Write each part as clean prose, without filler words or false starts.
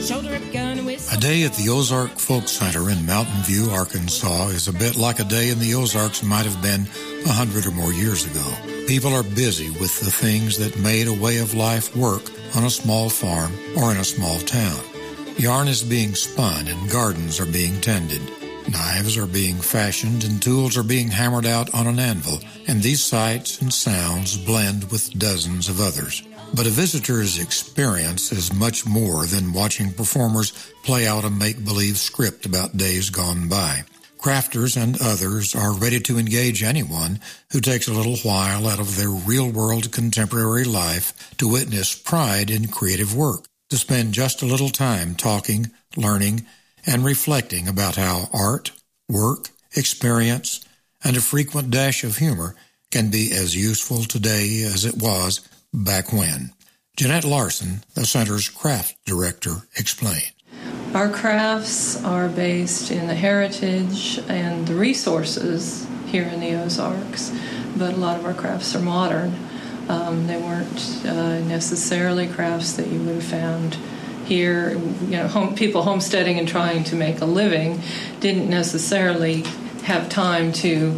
shoulder up gun and whistle. A day at the Ozark Folk Center in Mountain View, Arkansas is a bit like a day in the Ozarks might have been 100 or more years ago. People are busy with the things that made a way of life work on a small farm or in a small town. Yarn is being spun and gardens are being tended. Knives are being fashioned and tools are being hammered out on an anvil, and these sights and sounds blend with dozens of others. But a visitor's experience is much more than watching performers play out a make-believe script about days gone by. Crafters and others are ready to engage anyone who takes a little while out of their real-world contemporary life to witness pride in creative work, to spend just a little time talking, learning, and reflecting about how art, work, experience, and a frequent dash of humor can be as useful today as it was back when. Jeanette Larson, the center's craft director, explained. Our crafts are based in the heritage and the resources here in the Ozarks, but a lot of our crafts are modern. They weren't necessarily crafts that you would have found here. People homesteading and trying to make a living didn't necessarily have time to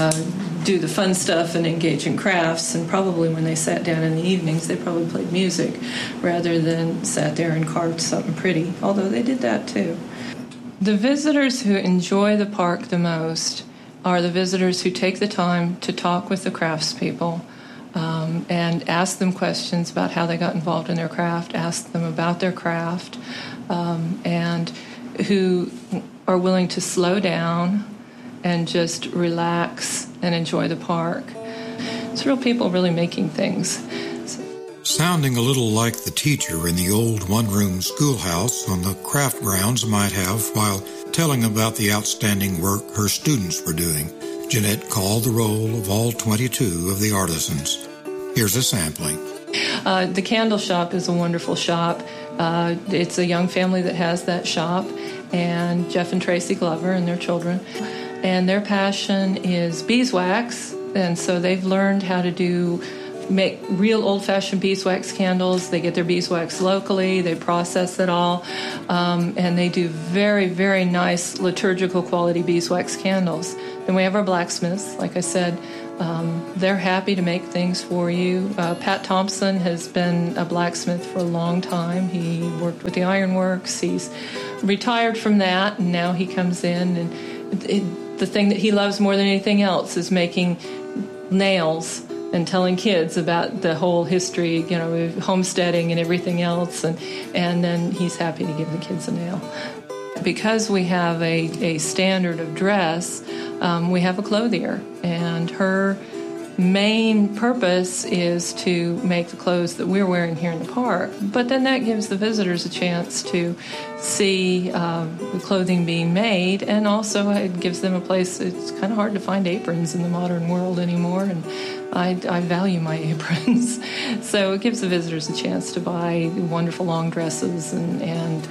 do the fun stuff and engage in crafts, and probably when they sat down in the evenings they probably played music rather than sat there and carved something pretty, although they did that too. The visitors who enjoy the park the most are the visitors who take the time to talk with the craftspeople and ask them questions about how they got involved in their craft, ask them about their craft, and who are willing to slow down and just relax and enjoy the park. It's real people really making things. Sounding a little like the teacher in the old one-room schoolhouse on the craft grounds might have while telling about the outstanding work her students were doing, Jeanette called the roll of all 22 of the artisans. Here's a sampling. The Candle Shop is a wonderful shop. It's a young family that has that shop, and Jeff and Tracy Glover and their children. And their passion is beeswax, and so they've learned how to make real old-fashioned beeswax candles. They get their beeswax locally, they process it all, and they do very, very nice liturgical quality beeswax candles. Then we have our blacksmiths, like I said. They're happy to make things for you. Pat Thompson has been a blacksmith for a long time. He worked with the ironworks. He's retired from that, and now he comes in, and the thing that he loves more than anything else is making nails and telling kids about the whole history, homesteading and everything else, and then he's happy to give the kids a nail. Because we have a standard of dress, we have a clothier, and her main purpose is to make the clothes that we're wearing here in the park, but then that gives the visitors a chance to see the clothing being made, and also it gives them a place. It's kind of hard to find aprons in the modern world anymore, and I value my aprons. So it gives the visitors a chance to buy wonderful long dresses and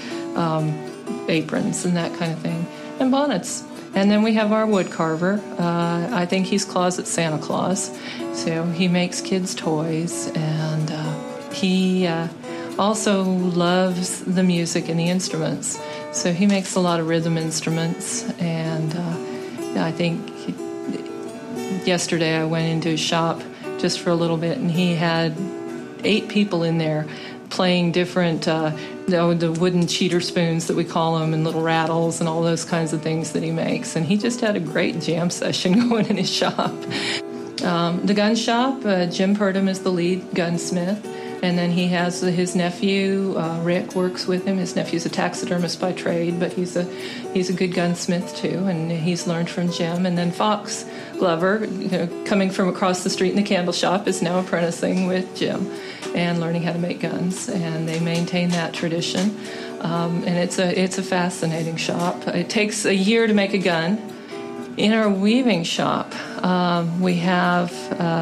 aprons and that kind of thing, and bonnets. And then we have our wood carver. I think he's Closet Santa Claus. So he makes kids' toys, and he also loves the music and the instruments. So he makes a lot of rhythm instruments, and I think yesterday I went into his shop just for a little bit, and he had 8 people in there playing different, the wooden cheater spoons that we call them, and little rattles and all those kinds of things that he makes. And he just had a great jam session going in his shop. The gun shop, Jim Purdom is the lead gunsmith. And then he has his nephew, Rick, works with him. His nephew's a taxidermist by trade, but he's a good gunsmith too, and he's learned from Jim. And then Fox Glover, coming from across the street in the candle shop, is now apprenticing with Jim and learning how to make guns. And they maintain that tradition. And it's a fascinating shop. It takes a year to make a gun. In our weaving shop, we have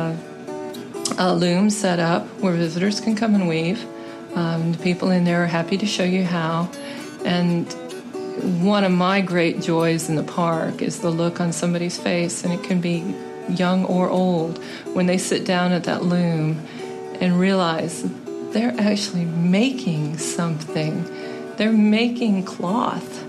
a loom set up where visitors can come and weave. The people in there are happy to show you how. And one of my great joys in the park is the look on somebody's face, and it can be young or old, when they sit down at that loom and realize they're actually making something They're making cloth.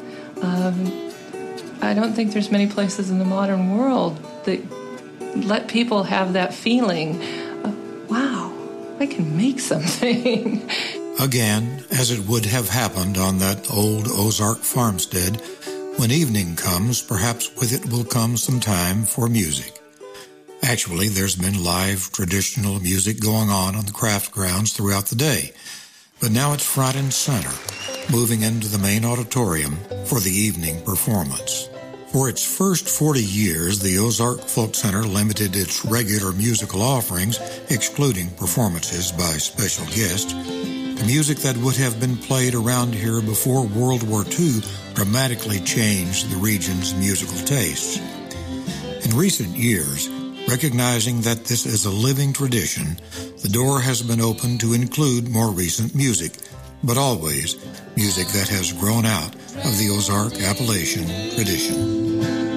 I don't think there's many places in the modern world that let people have that feeling of, wow, I can make something. Again, as it would have happened on that old Ozark farmstead, when evening comes, perhaps with it will come some time for music. Actually, there's been live traditional music going on the craft grounds throughout the day, but now it's front and center, moving into the main auditorium for the evening performance. For its first 40 years, the Ozark Folk Center limited its regular musical offerings, excluding performances by special guests, to music that would have been played around here before World War II dramatically changed the region's musical tastes. In recent years, recognizing that this is a living tradition, the door has been opened to include more recent music, but always music that has grown out of the Ozark Appalachian tradition.